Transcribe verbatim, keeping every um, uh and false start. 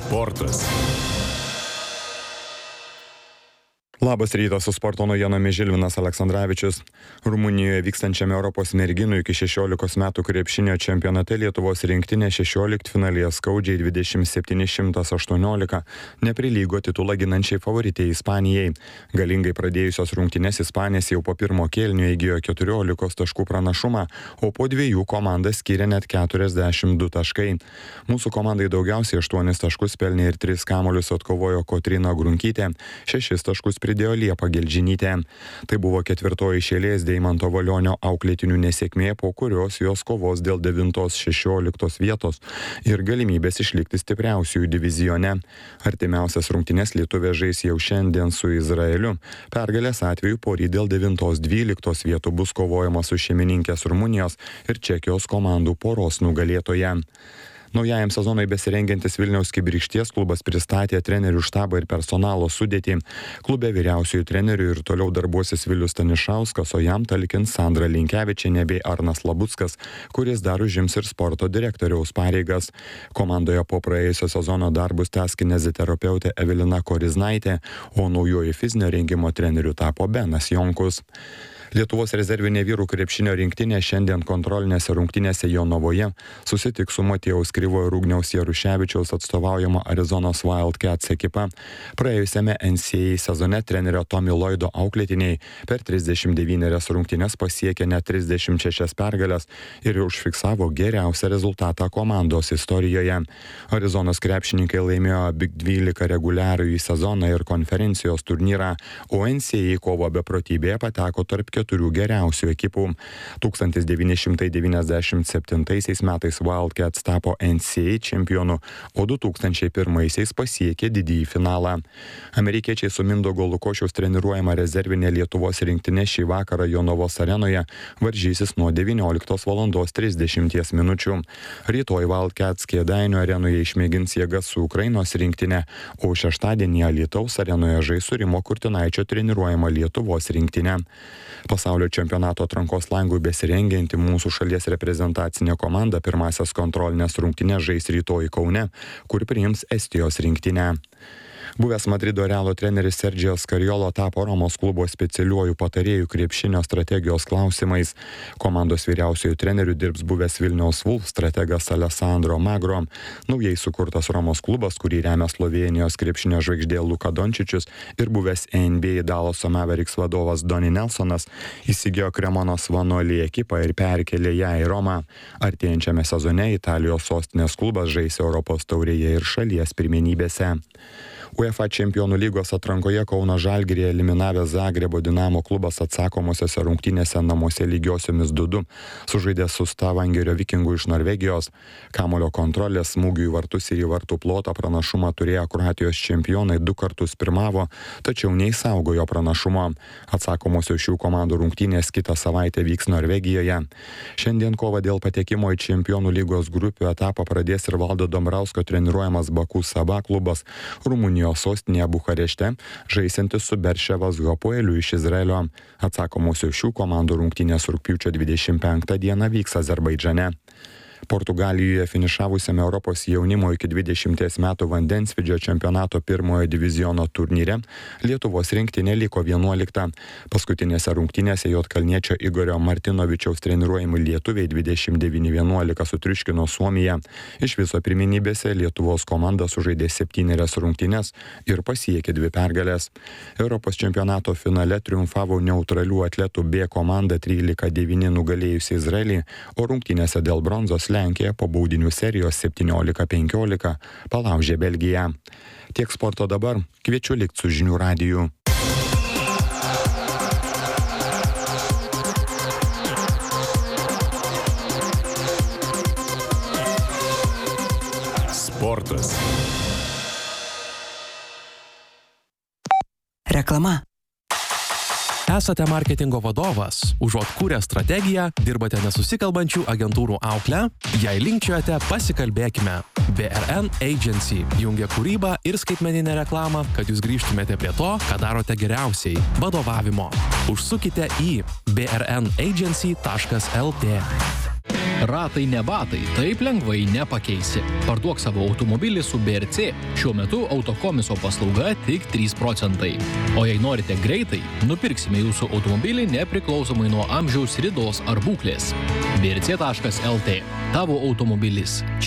Sportas. Labas rytas, su sporto naujienomis Žilvinas Aleksandravičius. Rumunijoje vykstančiame Europos merginų iki šešiolikos metų krepšinio čempionate Lietuvos rinktinė šešioliktfinalyje skaudžiai dvidešimt septyni šimtas aštuoniolika neprilygo titulą ginančiai favoritei Ispanijai. Galingai pradėjusios rungtynes Ispanės jau po pirmo kėlinio įgijo keturiolikos taškų pranašumą, o po dviejų komandą skyrė net keturiasdešimt du taškai. Mūsų komandai daugiausiai aštuonis taškus pelnė ir tris kamuolius atkovojo Kotryna Grunkytė, šešis taškus pridėjo Liepa Gelžinytė. Tai buvo ketvirtoji iš eilės Deimanto Valionio auklėtinių nesėkmė, po kurios jos kovos dėl devintos šešioliktos vietos ir galimybės išlikti stipriausiųjų divizione. Artimiausias rungtynes lietuvė žais jau šiandien su Izraeliu. Pergalės atveju poryt dėl devintos dvyliktos vietų bus kovojama su šeimininkės Rumunijos ir Čekijos komandų poros nugalėtoja. Naujajam sezonui besirengiantis Vilniaus Kibirkšties klubas pristatė trenerių štabą ir personalo sudėtį. Klube vyriausiųjų trenerių ir toliau darbuosis Vilius Stanišauskas, o jam talkins Sandra Linkevičienė bei Arnas Labuckas, kuris dar užims ir sporto direktoriaus pareigas. Komandoje po praėjusio sezono darbus tęs kineziterapeutė Evelina Koriznaitė, o naujoji fizinio rengimo treneriu tapo Benas Jonkus. Lietuvos rezervinė vyrų krepšinio rinktinė šiandien kontrolinėse rungtynėse Jonavoje susitiks su Matėjaus Kryvo ir Ugniaus Jaruševičiaus atstovaujama Arizonos Wildcats ekipa. Praėjusiame N C A A sezone trenerio Tommy Lloydo auklėtiniai per trisdešimt devynias rungtynes pasiekė net trisdešimt šešias pergales ir užfiksavo geriausią rezultatą komandos istorijoje. Arizonos krepšininkai laimėjo Big dvylika reguliarųjį sezoną ir konferencijos turnyrą, o N C A A kovo beprotybėje pateko tarp keturių geriausių ekipų. tūkstantis devyni šimtai devyniasdešimt septintaisiais metais Wildcats tapo N C A A čempionu, o du tūkstančiai pirmaisiais pasiekė didįjį finalą. Amerikiečiai su Mindaugo Lukošiaus treniruojama rezervinė Lietuvos rinktinė šį vakarą Jonavos arenoje varžysis nuo devynioliktos valandos trisdešimties minučių. Rytoj Wildcats Kėdainių arenoje išmėgins jėgas su Ukrainos rinktinė, o šeštadienį Alytaus arenoje žais su Rimo Kurtinaičio treniruojama Lietuvos rinktinė. Pasaulio čempionato atrankos langui besirengianti mūsų šalies reprezentacinė komanda pirmasias kontrolinės rungtynes žais rytoj Kaune, kur priims Estijos rinktinę. Buvęs Madrido Realo treneris Sergio Scariolo tapo Romos klubo specialiuoju patarėju krepšinio strategijos klausimais. Komandos vyriausiojų trenerių dirbs buvęs Vilniaus Wolf strategas Alessandro Magro. Naujai sukurtas Romos klubas, kurį remia Slovėnijos krepšinio žvaigždė Luka Dončičius ir buvęs N B A Dallaso Mavericks vadovas Donnie Nelsonas, įsigijo Cremonos Vanoli ekipą ir perkelė ją į Romą. Artėjančiame sezone Italijos sostinės klubas žais Europos taurėje ir šalies pirmenybėse. UEFA čempionų lygos atrankoje Kauno Žalgirį eliminavęs Zagrebo Dinamo klubas atsakomosiose rungtynėse namuose lygiosiomis du du sužaidė su Stavangerio Vikingų iš Norvegijos. Kamulio kontrolės, smūgių į vartus ir į vartų plotą pranašumą turėję Kroatijos čempionai du kartus pirmavo, tačiau neįsaugojo pranašumo. Atsakomosios šių komandų rungtynės kitą savaitę vyks Norvegijoje. Šiandien kova dėl patekimo į čempionų lygos grupių etapą pradės ir Valdo Dombrausko treniruojamas Baku Saba klubas Rumunijos sostinėje Bukarešte, žaisantis su Berševas Hapoeliu iš Izraelio. Atsakomosios šių komandų rungtynės rugpjūčio dvidešimt penktą dieną vyks Azerbaidžane. Portugalijoje finišavusiame Europos jaunimo iki dvidešimties metų vandensvydžio čempionato pirmojo diviziono turnyre Lietuvos rinktinė liko vienuolikta. Paskutinėse rungtynėse Juodkalniečio Igorio Martinovičiaus treniruojami lietuviai dvidešimt devyni vienuolika sutriuškino Suomiją. Iš viso pirmenybėse Lietuvos komanda sužaidė septynerias rungtynes ir pasiekė dvi pergalės. Europos čempionato finale triumfavo neutralių atletų B komanda trylika devyni nugalėjusi Izraelį, o rungtynėse dėl bronzos Lenkija po baudinių serijos septyniolika penkiolika palaužė Belgiją. Tiek sporto dabar, kviečiu likti su žinių radiju. Sportas. Reklama. Esate marketingo vadovas, užuot kūrę strategiją, dirbate nesusikalbančių agentūrų auklę, jei linkčiojate, pasikalbėkime. B R N Agency jungia kūrybą ir skaitmeninę reklamą, kad jūs grįžtumėte prie to, ką darote geriausiai – vadovavimo. Užsukite į b r n agency taškas l t. Ratai ne batai, taip lengvai nepakeisi. Parduok savo automobilį su B R C. Šiuo metu autokomiso paslauga tik trys procentai. O jei norite greitai, nupirksime jūsų automobilį nepriklausomai nuo amžiaus, ridos ar būklės. B R C taškas L T. Tavo automobilis.